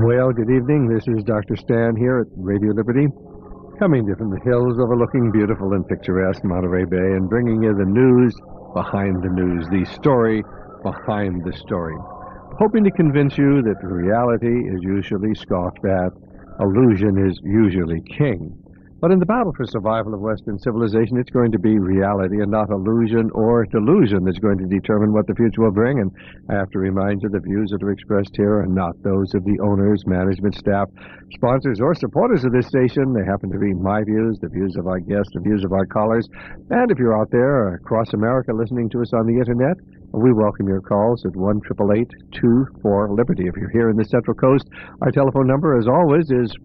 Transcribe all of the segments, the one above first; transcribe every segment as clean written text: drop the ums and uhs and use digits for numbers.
Well, good evening. This is Dr. Stan here at Radio Liberty, coming to you from the hills overlooking beautiful and picturesque Monterey Bay and bringing you the news behind the news, the story behind the story. Hoping to convince you that reality is usually scoffed at, illusion is usually king. But in the battle for survival of Western civilization, it's going to be reality and not illusion or delusion that's going to determine what the future will bring. And I have to remind you, the views that are expressed here are not those of the owners, management, staff, sponsors, or supporters of this station. They happen to be my views, the views of our guests, the views of our callers. And if you're out there across America listening to us on the Internet, we welcome your calls at 1-888-24-LIBERTY. If you're here in the Central Coast, our telephone number, as always, is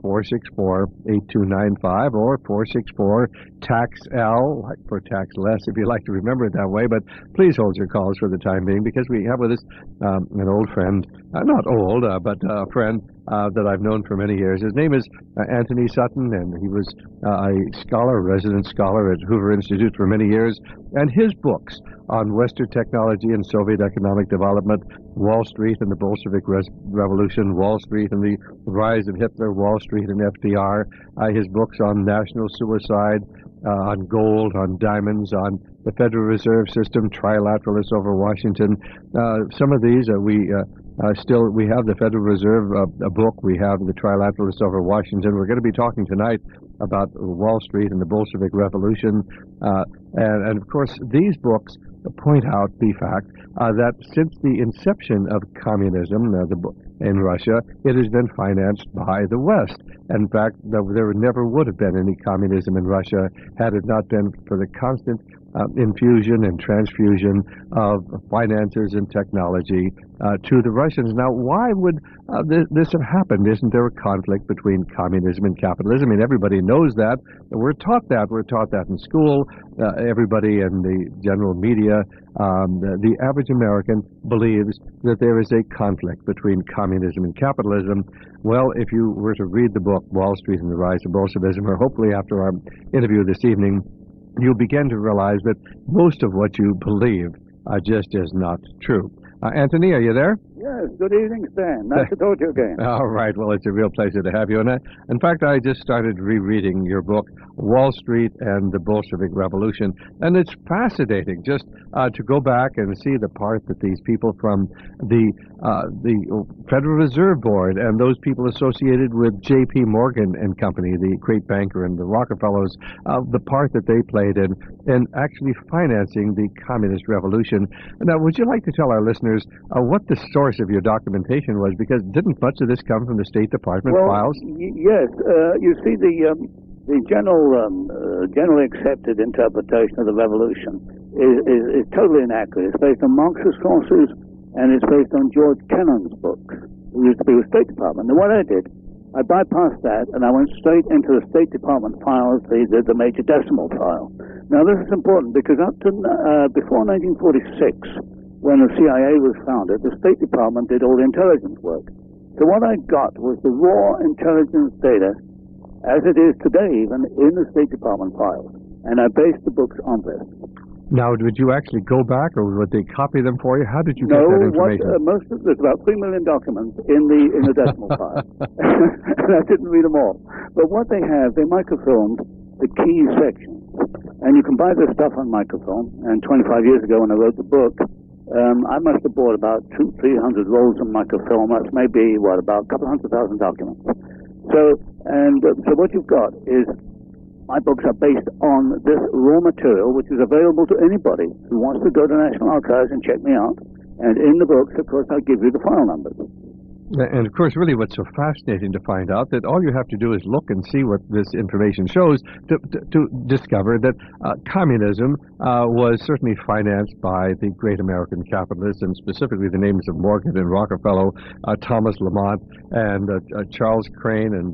464-8295 or 464-TAX-L, like for tax less, if you like to remember it that way. But please hold your calls for the time being, because we have with us an old friend, not old, but a friend that I've known for many years. His name is Anthony Sutton, and he was a scholar, resident scholar at Hoover Institute for many years. And his books on Western technology and Soviet economic development, Wall Street and the Bolshevik Revolution, Wall Street and the rise of Hitler, Wall Street and FDR, his books on national suicide, on gold, on diamonds, on the Federal Reserve System, trilateralists over Washington. Some of these we have the Federal Reserve book. We have the Trilateralists over Washington. We're going to be talking tonight about Wall Street and the Bolshevik Revolution. And of course, these books point out the fact that since the inception of communism in Russia, it has been financed by the West. In fact, there never would have been any communism in Russia had it not been for the constant infusion and transfusion of finances and technology to the Russians. Now, why would this have happened? Isn't there a conflict between communism and capitalism? I mean, everybody knows that. We're taught that. We're taught that in school. Everybody in the general media, the average American believes that there is a conflict between communism and capitalism. Well, if you were to read the book Wall Street and the Rise of Bolshevism, or hopefully after our interview this evening, you'll begin to realize that most of what you believe just is not true. Anthony, are you there? Yes, good evening, Stan. Nice to talk to you again. All right, well, it's a real pleasure to have you. And in fact, I just started rereading your book, Wall Street and the Bolshevik Revolution, and it's fascinating just to go back and see the part that these people from the Federal Reserve Board and those people associated with J.P. Morgan and Company, the great banker, and the Rockefellers, the part that they played in actually financing the communist revolution. Now, would you like to tell our listeners what the source of your documentation was? Because didn't much of this come from the State Department files? Yes. You see, the generally accepted interpretation of the revolution is totally inaccurate. It's based on Marxist sources, and it's based on George Kennan's books, who used to be with the State Department. And what I did, I bypassed that, and I went straight into the State Department files, the major decimal file. Now, this is important because up to before 1946, when the CIA was founded, the State Department did all the intelligence work. So what I got was the raw intelligence data, as it is today, even in the State Department files. And I based the books on this. Now, did you actually go back, or would they copy them for you? How did you get that information? There's about 3 million documents in the decimal file. And I didn't read them all. But what they have, they microfilmed the key sections. And you can buy this stuff on microfilm. And 25 years ago when I wrote the book, I must have bought about 200-300 rolls of microfilm. That's maybe, about a couple 100,000 documents. So what you've got is my books are based on this raw material, which is available to anybody who wants to go to National Archives and check me out. And in the books, of course, I give you the file numbers. And, of course, really what's so fascinating to find out that all you have to do is look and see what this information shows to discover that communism was certainly financed by the great American capitalists, and specifically the names of Morgan and Rockefeller, Thomas Lamont, and Charles Crane, and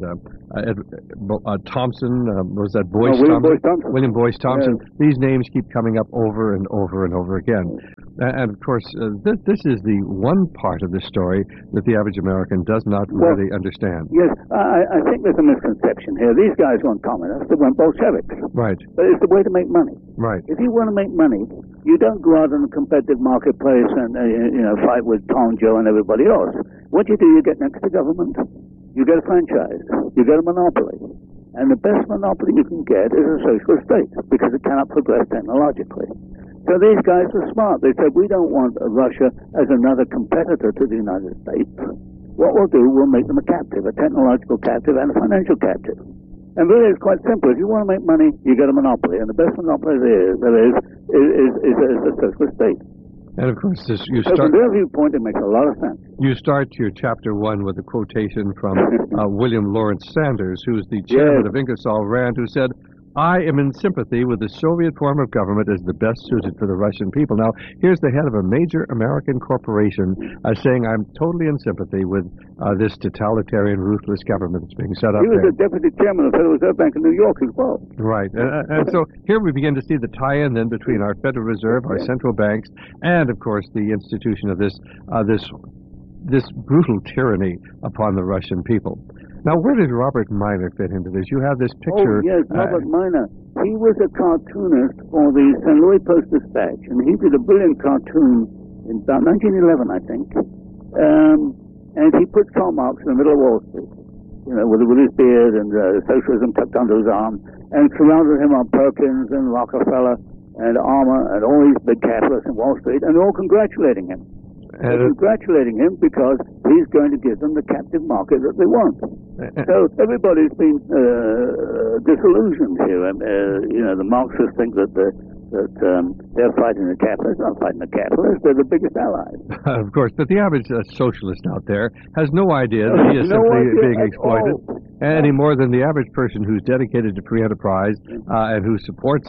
Thompson, was that Boyce Thompson? William Boyce Thompson. Yes. These names keep coming up over and over and over again. And, of course, this is the one part of the story that the average American does not really understand. Yes, I think there's a misconception here. These guys weren't communists, they weren't Bolsheviks. Right. But it's the way to make money. Right. If you want to make money, you don't go out in a competitive marketplace and fight with Tom, Joe, and everybody else. What you do, you get next to government, you get a franchise, you get a monopoly. And the best monopoly you can get is a socialist state because it cannot progress technologically. So these guys were smart. They said, we don't want Russia as another competitor to the United States. What we'll do, we'll make them a captive, a technological captive and a financial captive. And really it's quite simple. If you want to make money, you get a monopoly. And the best monopoly there is a socialist state. And of course, From their viewpoint, it makes a lot of sense. You start your chapter 1 with a quotation from William Lawrence Sanders, who's the chairman of Ingersoll Rand, who said, I am in sympathy with the Soviet form of government as the best suited for the Russian people. Now, here's the head of a major American corporation saying, I'm totally in sympathy with this totalitarian, ruthless government that's being set up there. He was there. the deputy chairman of the Federal Reserve Bank in New York as well. Right. And so here we begin to see the tie-in then between our Federal Reserve, our central banks, and, of course, the institution of this brutal tyranny upon the Russian people. Now, where did Robert Minor fit into this? You have this picture. Oh, yes, Robert Minor. He was a cartoonist for the St. Louis Post-Dispatch, and he did a brilliant cartoon in about 1911, I think. And he put Karl Marx in the middle of Wall Street, you know, with his beard and socialism tucked under his arm, and surrounded him on Perkins and Rockefeller and Armour and all these big capitalists in Wall Street, and they're all congratulating him. They're congratulating him because he's going to give them the captive market that they want. So everybody's been disillusioned here. You know, the Marxists think that they're fighting the capitalists. They're not fighting the capitalists. They're the biggest allies. Of course, but the average socialist out there has no idea that he is simply being exploited any more than the average person who's dedicated to free enterprise and who supports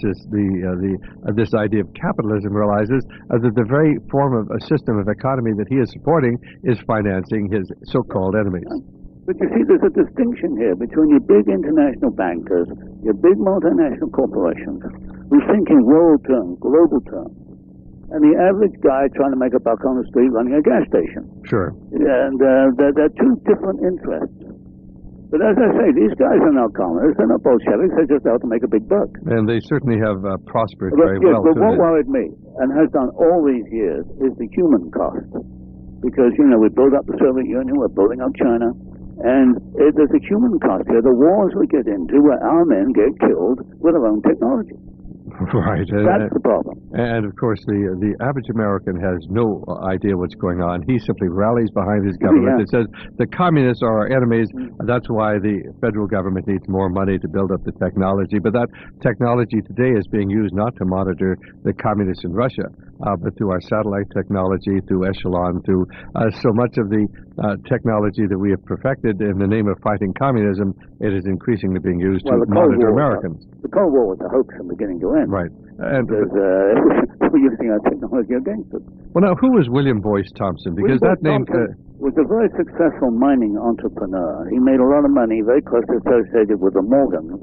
this idea of capitalism realizes that the very form of a system of economy that he is supporting is financing his so-called enemies. But you see, there's a distinction here between your big international bankers, your big multinational corporations, who think in world terms, global terms, and the average guy trying to make a buck on the street running a gas station. Sure. And they're two different interests. But as I say, these guys are not communists, they're not Bolsheviks, they're just out to make a big buck. And they certainly have prospered very well. But what worried me, and has done all these years, is the human cost. Because, you know, we build up the Soviet Union, we're building up China, and there's a human cost here. The wars we get into where our men get killed with their own technology. Right. That's the problem. And, of course, the average American has no idea what's going on. He simply rallies behind his government. It says the communists are our enemies. That's why the federal government needs more money to build up the technology. But that technology today is being used not to monitor the communists in Russia, but through our satellite technology, through Echelon, through so much of the technology that we have perfected in the name of fighting communism, it is increasingly being used to monitor Americans. The Cold War was a hoax from beginning to end. Right. And because we're using our technology against it. Well, now, who was William Boyce Thompson? Because that name was a very successful mining entrepreneur. He made a lot of money, very closely associated with the Morgans.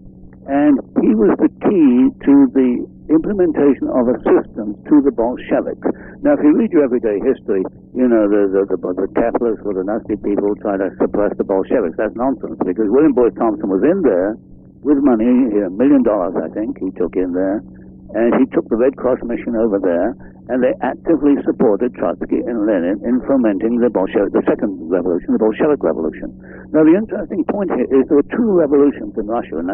And he was the key to the implementation of a system to the Bolsheviks. Now, if you read your everyday history, you know, the capitalists were the nasty people trying to suppress the Bolsheviks. That's nonsense, because William Boyce Thompson was in there with money, $1 million, I think, he took in there, and he took the Red Cross mission over there, and they actively supported Trotsky and Lenin in fomenting the second revolution, the Bolshevik Revolution. Now, the interesting point here is there were two revolutions in Russia in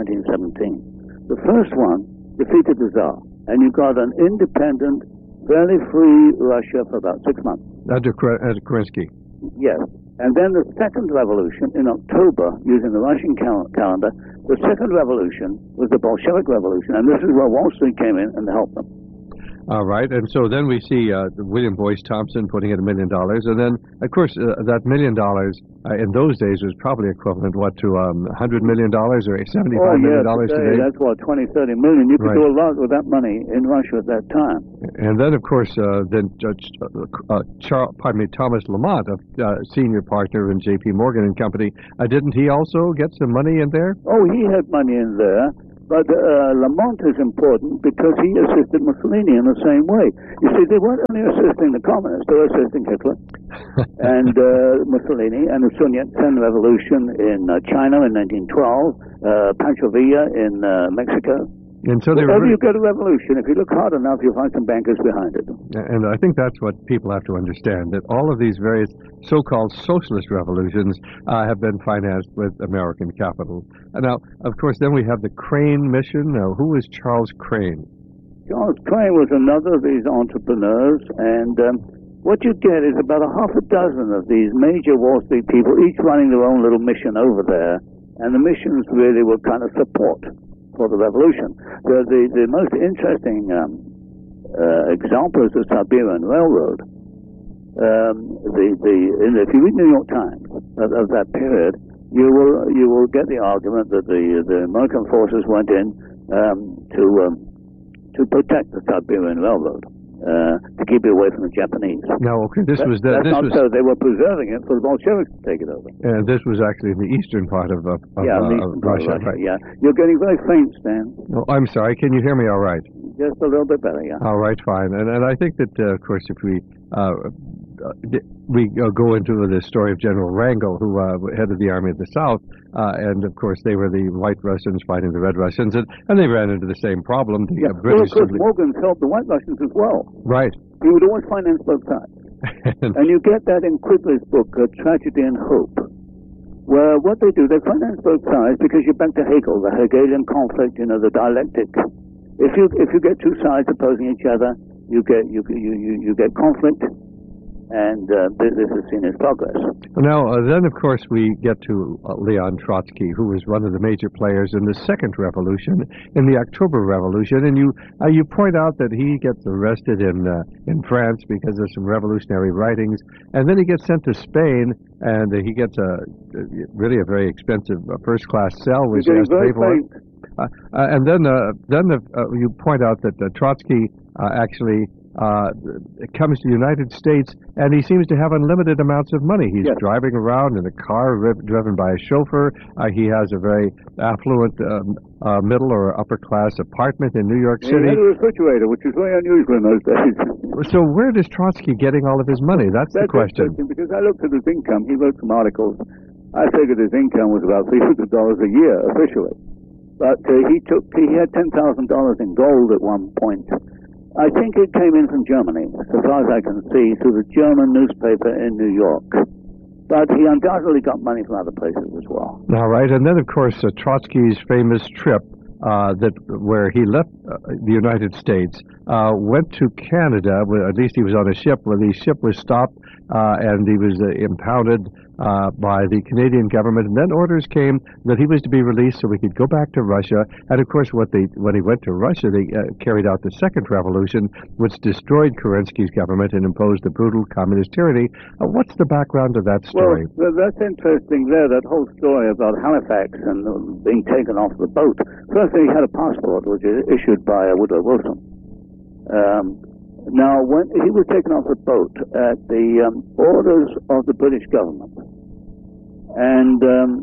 1917. The first one defeated the Tsar, and you got an independent, fairly free Russia for about 6 months. Under Kerensky. Yes. And then the second revolution in October, using the Russian calendar, the second revolution was the Bolshevik Revolution, and this is where Wall Street came in and helped them. All right, and so then we see William Boyce Thompson putting in $1 million, and then, of course, that $1 million in those days was probably equivalent, to $100 million or $75 million today? That's what, 20, 30 million. You could do a lot with that money in Russia at that time. And then, of course, Thomas Lamont, a senior partner in J.P. Morgan and Company, didn't he also get some money in there? Oh, he had money in there. But Lamont is important because he assisted Mussolini in the same way. You see, they weren't only assisting the communists, they were assisting Hitler and Mussolini and the Sun Yat-sen Revolution in China in 1912, Pancho Villa in Mexico. And so whenever you get a revolution, if you look hard enough, you'll find some bankers behind it. And I think that's what people have to understand, that all of these various so-called socialist revolutions have been financed with American capital. And now, of course, then we have the Crane mission. Now, who is Charles Crane? Charles Crane was another of these entrepreneurs, and what you get is about a half a dozen of these major Wall Street people, each running their own little mission over there, and the missions really were kind of support for the revolution. The most interesting example is the Siberian Railroad. If you read New York Times of that period, you will get the argument that the American forces went in to protect the Siberian Railroad, to keep it away from the Japanese. No, okay, that's not so. They were preserving it for the Bolsheviks to take it over. And this was actually in the eastern part of Russia. Right? Yeah, you're getting very faint, Stan. Oh, I'm sorry. Can you hear me all right? Just a little bit better, yeah. All right, fine. And I think that, of course, if we go into the story of General Wrangel, who headed the Army of the South, and of course they were the White Russians fighting the Red Russians, and they ran into the same problem. The British well, of course, Morgan helped the White Russians as well. Right. He would always finance both sides. And you get that in Quigley's book, Tragedy and Hope, where what they do, they finance both sides because you're back to Hegel, the Hegelian conflict, the dialectic. If you get two sides opposing each other, you get conflict. And this is seen as progress. Now, then, of course, we get to Leon Trotsky, who was one of the major players in the Second Revolution, in the October Revolution. And you point out that he gets arrested in France because of some revolutionary writings, and then he gets sent to Spain, and he gets really a very expensive first-class cell, which he has to pay for. And then you point out that Trotsky actually comes to the United States, and he seems to have unlimited amounts of money. He's driving around in a car driven by a chauffeur. He has a very affluent middle or upper class apartment in New York City. He had a refrigerator, which is very unusual in those days. So where does Trotsky getting all of his money? That's the question. Because I looked at his income. He wrote some articles. I figured his income was about $300 a year officially, but he had $10,000 in gold at one point. I think it came in from Germany, so far as I can see, through the German newspaper in New York. But he undoubtedly got money from other places as well. All right, and then, of course, Trotsky's famous trip where he left the United States, went to Canada, at least he was on a ship, where the ship was stopped and he was impounded by the Canadian government, and then orders came that he was to be released so he could go back to Russia. And of course, when he went to Russia, they carried out the Second Revolution, which destroyed Kerensky's government and imposed the brutal communist tyranny. What's the background of that story? Well, that's interesting there, that whole story about Halifax and being taken off the boat. First, he had a passport, which is issued by Woodrow Wilson. Now, when he was taken off the boat at the orders of the British government, and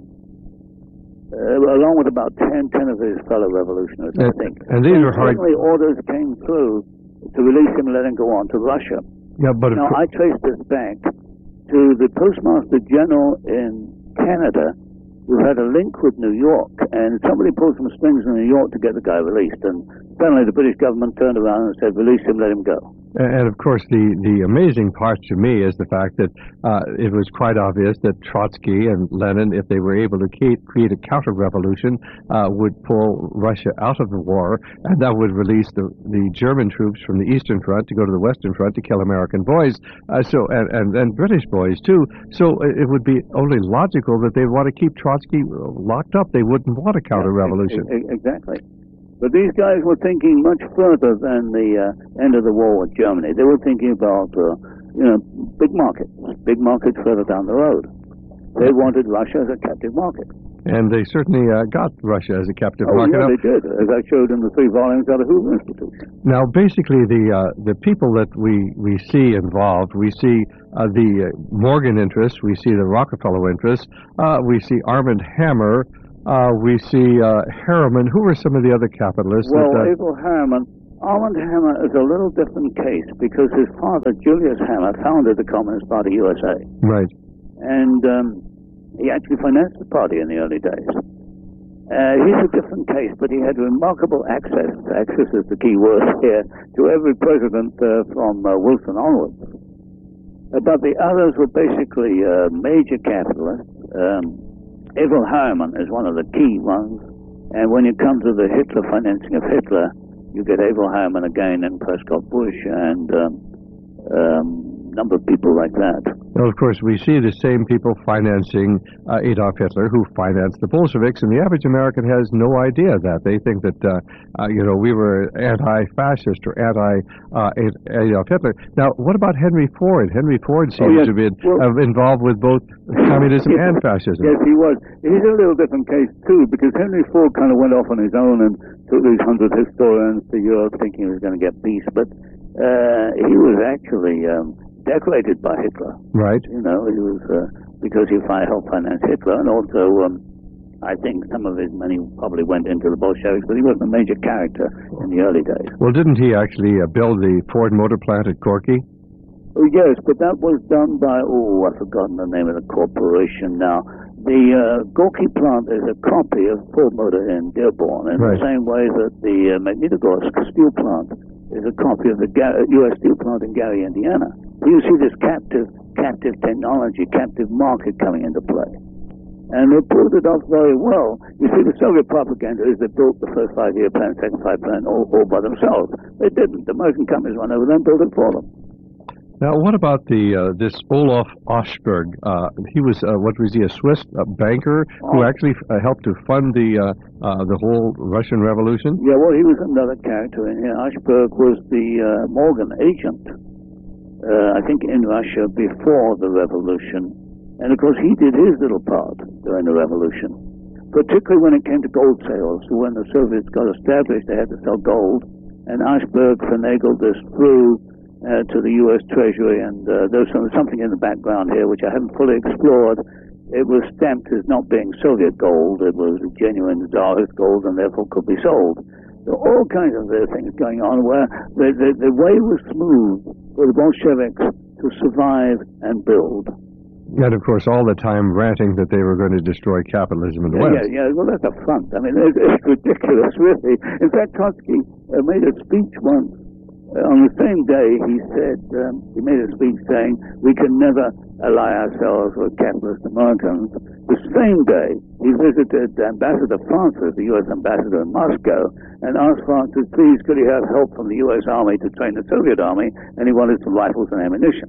along with about 10 of his fellow revolutionaries, I think. And these were suddenly orders came through to release him and let him go on to Russia. Yeah, but now, I traced this back to the Postmaster General in Canada, who had a link with New York, and somebody pulled some strings in New York to get the guy released, and suddenly the British government turned around and said, release him, let him go. And of course, the amazing part to me is the fact that it was quite obvious that Trotsky and Lenin, if they were able to create a counter-revolution, would pull Russia out of the war, and that would release the German troops from the Eastern Front to go to the Western Front to kill American boys, and British boys too. So it would be only logical that they'd want to keep Trotsky locked up. They wouldn't want a counter-revolution. Exactly. But these guys were thinking much further than the end of the war with Germany. They were thinking about, big markets further down the road. They wanted Russia as a captive market. And they certainly got Russia as a captive market. Yeah, they did, as I showed in the 3 volumes out of Hoover Institute. Now, basically, the people that we see involved, we see the Morgan interests, we see the Rockefeller interests, we see Armand Hammer, we see Harriman. Who were some of the other capitalists? Well, Abel Harriman. Armand Hammer is a little different case because his father, Julius Hammer, founded the Communist Party USA. Right. And he actually financed the party in the early days. He's a different case, but he had remarkable access. Access is the key word here, to every president from Wilson onwards. But the others were basically major capitalists. Abel Harriman is one of the key ones. And when you come to the Hitler financing of Hitler, you get Abel Harriman again and Prescott Bush and number of people like that. Well, of course, we see the same people financing Adolf Hitler who financed the Bolsheviks, and the average American has no idea that. They think that, we were anti-fascist or anti-Adolf Hitler. Now, what about Henry Ford? Henry Ford seems to be involved with both communism and fascism. Yes, he was. He's a little different case, too, because Henry Ford kind of went off on his own and took these 100 historians to Europe thinking he was going to get peace, but he was actually decorated by Hitler. Right. He was, because he helped finance Hitler, and also, I think some of his money probably went into the Bolsheviks, but he wasn't a major character in the early days. Well, didn't he actually build the Ford motor plant at Corky? Oh, yes, but that was done by, I've forgotten the name of the corporation now. The Gorky plant is a copy of Ford Motor in Dearborn, in the same way that the Magnitogorsk steel plant is a copy of the U.S. steel plant in Gary, Indiana. You see this captive technology, captive market coming into play. And they pulled it off very well. You see, the Soviet propaganda is they built the first 5-year plan, second 5 plan, all by themselves. They didn't. The American companies went over them and built it for them. Now, what about this Olaf Oschberg? He was, a Swiss banker who actually helped to fund the whole Russian Revolution? Yeah, well, he was another character in here. Oschberg was the Morgan agent, I think, in Russia before the revolution. And, of course, he did his little part during the revolution, particularly when it came to gold sales. So when the Soviets got established, they had to sell gold, and Oschberg finagled this through to the U.S. Treasury, and there's something in the background here which I haven't fully explored. It was stamped as not being Soviet gold. It was genuine Tsarist gold and therefore could be sold. So all kinds of things going on where the way was smooth for the Bolsheviks to survive and build. And, of course, all the time ranting that they were going to destroy capitalism in the West. Yeah, well, that's a front. I mean, it's ridiculous, really. In fact, Trotsky made a speech once. On the same day, he said, he made a speech saying, we can never ally ourselves with capitalist Americans. The same day, he visited Ambassador Francis, the U.S. ambassador in Moscow, and asked Francis, please, could he have help from the U.S. Army to train the Soviet Army? And he wanted some rifles and ammunition.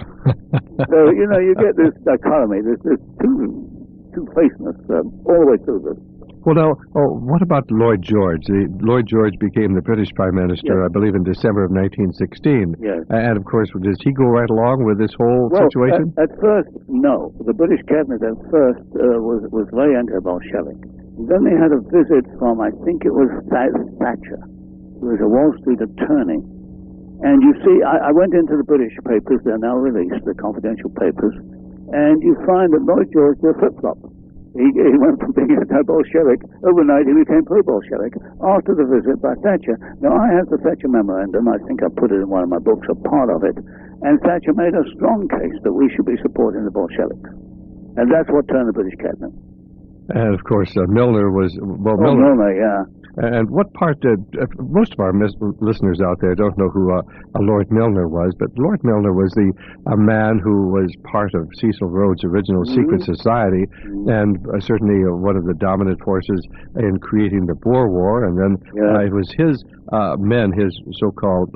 So, you get this dichotomy, this two-facedness all the way through this. Well, now, what about Lloyd George? Lloyd George became the British Prime Minister, I believe, in December of 1916. Yes. And, of course, does he go right along with this whole situation? At first, no. The British cabinet at first was very anti-Bolshevik. Then they had a visit from, I think it was Thatcher, who was a Wall Street attorney. And you see, I went into the British papers, they're now released, the confidential papers, and you find that Lloyd George did a flip-flop. He went from being anti-Bolshevik, overnight he became pro-Bolshevik after the visit by Thatcher. Now, I have the Thatcher memorandum. I think I put it in one of my books, a part of it. And Thatcher made a strong case that we should be supporting the Bolsheviks. And that's what turned the British cabinet. And, of course, Milner was... Milner, yeah. And what part did... most of our listeners out there don't know who Lord Milner was, but Lord Milner was a man who was part of Cecil Rhodes' original secret society, and certainly one of the dominant forces in creating the Boer War, and then it was his men, his so-called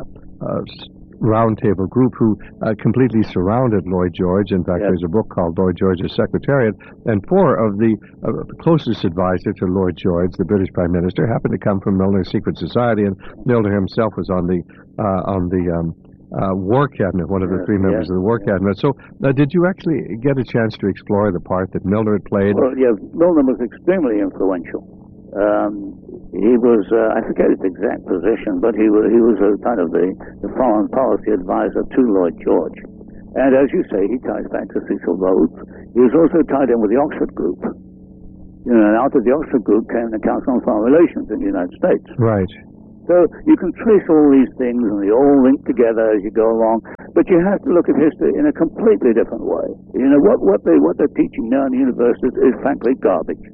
roundtable group, who completely surrounded Lloyd George. In fact, there's a book called Lloyd George's Secretariat, and 4 of the closest advisors to Lloyd George, the British Prime Minister, happened to come from Milner's secret society, and Milner himself was on the War Cabinet, one of the 3 members of the War Cabinet. So, did you actually get a chance to explore the part that Milner had played? Well, yeah, Milner was extremely influential. He was, I forget his exact position, but he was a kind of the foreign policy advisor to Lloyd George. And as you say, he ties back to Cecil Rhodes. He was also tied in with the Oxford Group. And out of the Oxford Group came the Council on Foreign Relations in the United States. Right. So you can trace all these things, and they all link together as you go along. But you have to look at history in a completely different way. What they're teaching now in the universities is frankly garbage.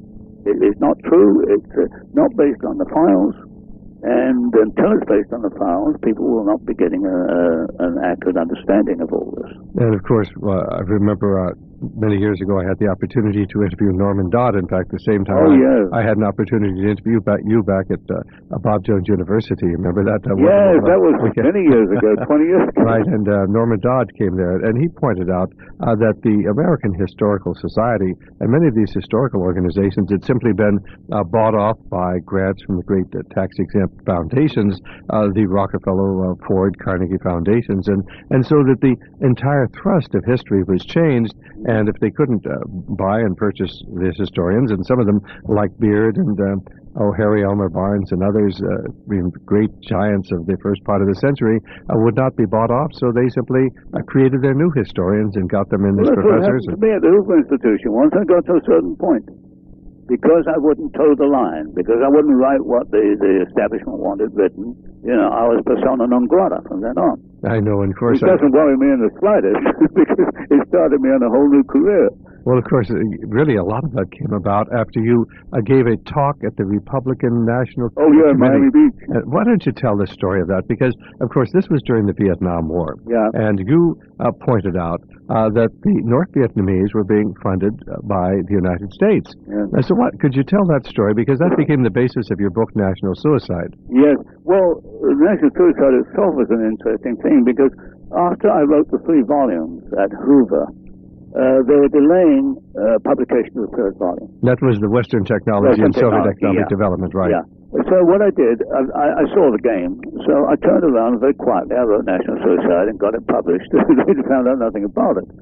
It's not true. It's not based on the files. And until it's based on the files, people will not be getting an accurate understanding of all this. And of course, I remember many years ago I had the opportunity to interview Norman Dodd. In fact, the same time I had an opportunity to interview you back at Bob Jones University. Remember that? Yes, that was many years ago, 20 years ago. Right, and Norman Dodd came there, and he pointed out that the American Historical Society and many of these historical organizations had simply been bought off by grants from the great tax-exempt foundations, the Rockefeller, Ford, Carnegie foundations, and so that the entire thrust of history was changed. And if they couldn't buy and purchase these historians, and some of them, like Beard and Harry Elmer Barnes and others, great giants of the first part of the century, would not be bought off, so they simply created their new historians and got them in as professors. What happened to me at the Hoover Institution. Once I got to a certain point, because I wouldn't toe the line, because I wouldn't write what the establishment wanted written, I was persona non grata from then on. I know, and of course... It doesn't worry me in the slightest, because it started me on a whole new career. Well, of course, really a lot of that came about after you gave a talk at the Republican National Committee. Miami Beach. Why don't you tell the story of that? Because, of course, this was during the Vietnam War. Yeah. And you pointed out that the North Vietnamese were being funded by the United States. Yeah. So could you tell that story? Because that became the basis of your book, National Suicide. Yes. Well, National Suicide itself was an interesting thing, because after I wrote the 3 volumes at Hoover, they were delaying publication of the 3rd volume. That was the Western Technology and Soviet Economic Development, right? Yeah. So what I did, I saw the game, so I turned around very quietly. I wrote National Suicide and got it published. They found out nothing about it.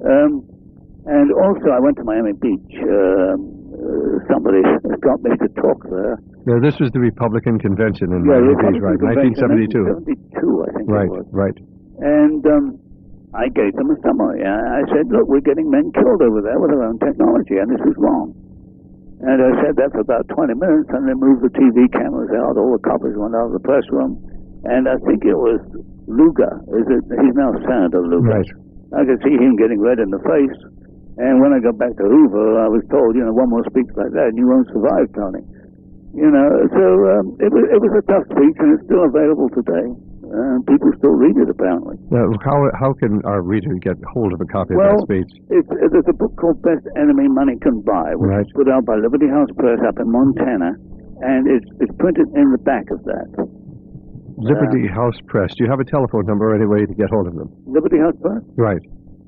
And also, I went to Miami Beach. Somebody got me to talk there. Now, this was the Republican Convention in Miami Beach, right? 1972. 1972, I think right, it was. Right. And I gave them a summary. I said, look, we're getting men killed over there with their own technology, and this is wrong. And I said that for about 20 minutes, and they moved the TV cameras out. All the copies went out of the press room. And I think it was Lugar. He's now Senator Lugar. Right. I could see him getting red in the face. And when I got back to Hoover, I was told, one more speech like that, and you won't survive, Tony. So it was a tough speech, and it's still available today. People still read it, apparently. How can our reader get hold of a copy of that speech? There's a book called Best Enemy Money Can Buy, which is put out by Liberty House Press up in Montana, and it's printed in the back of that. Liberty House Press. Do you have a telephone number or any way to get hold of them? Liberty House Press? Right.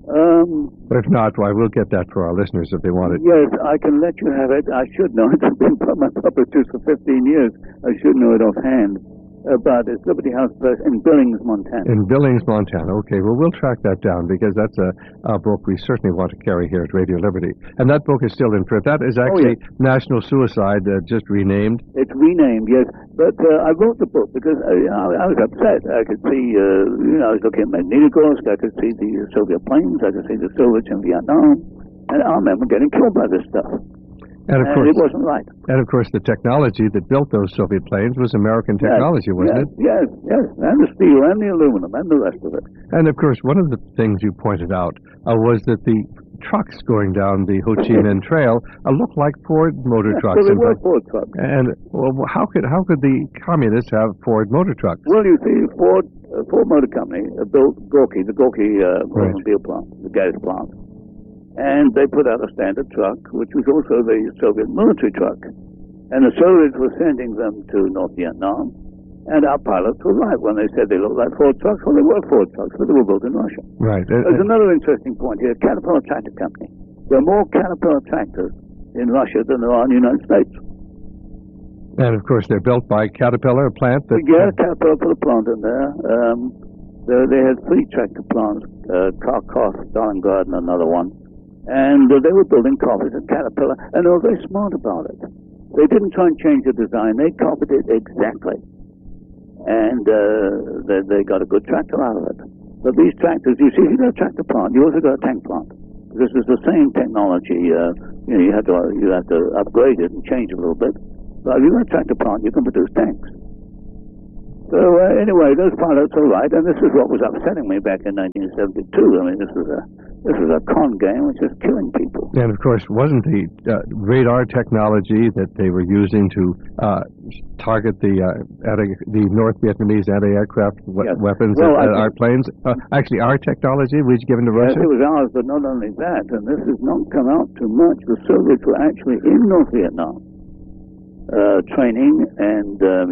If not, we'll get that for our listeners if they want it. Yes, I can let you have it. I should know it. I've been my publishers for 15 years. I should know it offhand. But it's Liberty House Press in Billings, Montana. In Billings, Montana. Okay, well, we'll track that down because that's a book we certainly want to carry here at Radio Liberty. And that book is still in print. That is actually National Suicide, just renamed. It's renamed, yes. But I wrote the book because I was upset. I could see, I was looking at Magnitogorsk. I could see the Soviet planes. I could see the Soviets in Vietnam. And I remember getting killed by this stuff. And of course, it wasn't right. And of course, the technology that built those Soviet planes was American technology, wasn't it? Yes. And the steel and the aluminum and the rest of it. And of course, one of the things you pointed out was that the trucks going down the Ho Chi Minh Trail looked like Ford motor trucks. So they were Ford trucks. And how could the communists have Ford motor trucks? Well, you see, Ford Motor Company built Gorky, the Gorky automobile plant, the gas plant. And they put out a standard truck, which was also the Soviet military truck. And the Soviets were sending them to North Vietnam. And our pilots were right when they said they looked like Ford trucks. Well, they were Ford trucks, but they were built in Russia. Right. There's another interesting point here. Caterpillar Tractor Company. There are more Caterpillar tractors in Russia than there are in the United States. And, of course, they're built by Caterpillar, a plant that... Yeah, Caterpillar put a plant in there. They had 3 tractor plants, Kharkov, Stalingrad, and another one. And they were building copies of Caterpillar, and they were very smart about it. They didn't try and change the design. They copied it exactly. And they got a good tractor out of it. But these tractors, you see, if you got a tractor plant, you also got a tank plant. This is the same technology. You have to upgrade it and change it a little bit. But if you got a tractor plant, you can produce tanks. So anyway, those pilots are right, and this is what was upsetting me back in 1972. I mean, this is a con game which is killing people. And of course, wasn't the radar technology that they were using to target the North Vietnamese anti-aircraft weapons at our planes? Actually, our technology was given to Russia? Yes, it was ours, but not only that, and this has not come out too much, the Soviets were actually in North Vietnam training and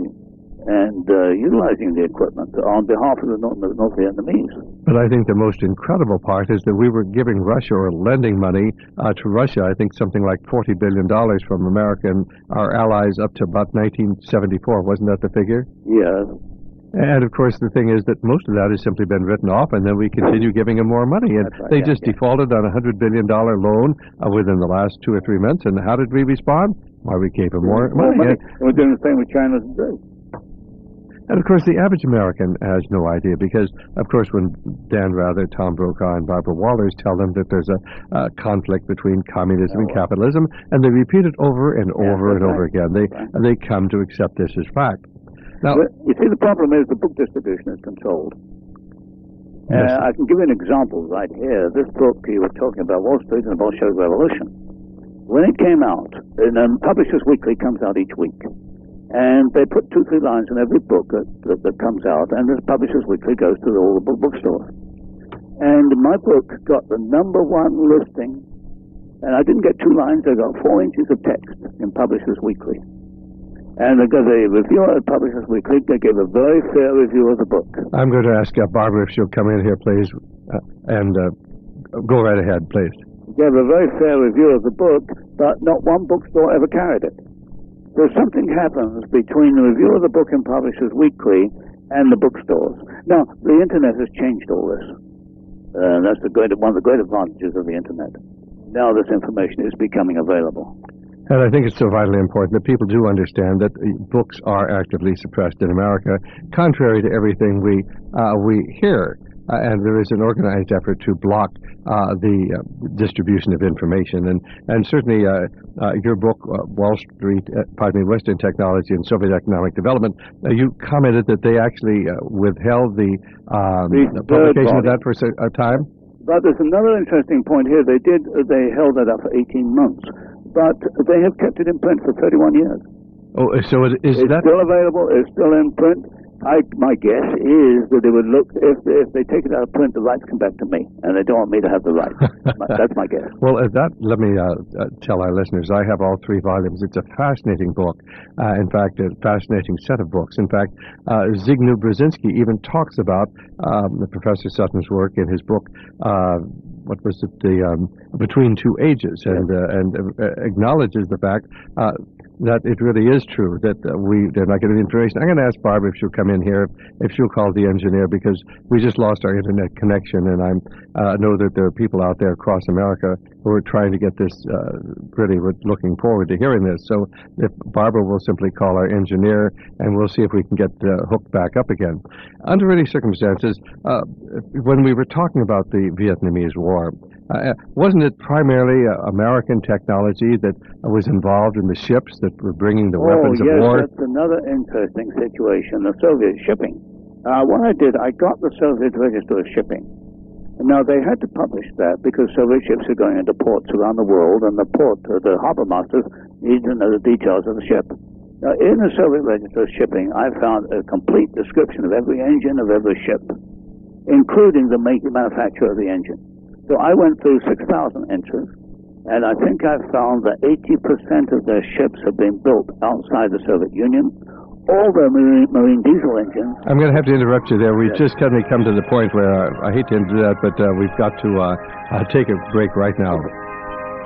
utilizing the equipment on behalf of the North Vietnamese. But I think the most incredible part is that we were giving Russia, or lending money to Russia, I think something like $40 billion from America and our allies up to about 1974. Wasn't that the figure? Yes. And of course, the thing is that most of that has simply been written off, and then we continue giving them more money. And they just defaulted on a $100 billion loan within the last 2 or 3 months. And how did we respond? Why, we gave them more money. And we're doing the same with China today. And of course, the average American has no idea because, of course, when Dan Rather, Tom Brokaw, and Barbara Walters tell them that there's a conflict between communism and capitalism, and they repeat it over and over and over again, they come to accept this as fact. Now, you see, the problem is the book distribution is controlled. Yes. I can give you an example right here. This book you were talking about, Wall Street and the Bolshevik Revolution. When it came out, and Publishers Weekly comes out each week. And they put 2-3 lines in every book that comes out, and this Publishers Weekly goes to all the bookstores. And my book got the #1 listing, and I didn't get 2 lines, I got 4 inches of text in Publishers Weekly. And the reviewer at Publishers Weekly, they gave a very fair review of the book. I'm going to ask Barbara if she'll come in here, please, and go right ahead, please. They gave a very fair review of the book, but not one bookstore ever carried it. So something happens between the review of the book in Publishers Weekly and the bookstores. Now, the Internet has changed all this. That's one of the great advantages of the Internet. Now this information is becoming available. And I think it's so vitally important that people do understand that books are actively suppressed in America, contrary to everything we hear. And there is an organized effort to block the distribution of information. And certainly your book, Western Technology and Soviet Economic Development, you commented that they actually withheld the publication of that for a time? But there's another interesting point here. They held that up for 18 months, but they have kept it in print for 31 years. Oh, so it's still available, it's still in print. My guess is that they would look, if they take it out of print, the rights come back to me, and they don't want me to have the rights. That's my guess. Well, let me tell our listeners, I have all 3 volumes. It's a fascinating book. In fact, a fascinating set of books. In fact, Zygmunt Brzezinski even talks about Professor Sutton's work in his book, what was it, Between Two Ages, and acknowledges the fact that it really is true that they're not getting the information. I'm going to ask Barbara if she'll come in here, if she'll call the engineer, because we just lost our internet connection, and I know that there are people out there across America who are trying to get this, really looking forward to hearing this. So if Barbara will simply call our engineer, and we'll see if we can get hooked back up again. Under any circumstances, when we were talking about the Vietnamese War, wasn't it primarily American technology that was involved in the ships that were bringing the weapons of war? Yes, that's another interesting situation, the Soviet shipping. What I did, I got the Soviet register of shipping. Now, they had to publish that because Soviet ships are going into ports around the world, and the harbor masters need to know the details of the ship. Now, in the Soviet register of shipping, I found a complete description of every engine of every ship, including the manufacturer of the engine. So I went through 6,000 entries, and I think I found that 80% of their ships have been built outside the Soviet Union. All their marine diesel engines. I'm going to have to interrupt you there. We've just suddenly come to the point where I hate to do that, but we've got to take a break right now.